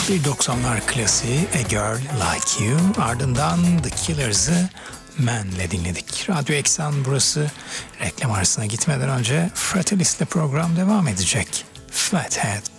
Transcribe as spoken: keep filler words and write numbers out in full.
Bir doksanlar klasiği A Girl Like You, ardından The Killers'ı Man'le dinledik. Radyo Eksen burası. Reklam arasına gitmeden önce Fratelist'le program devam edecek. Flathead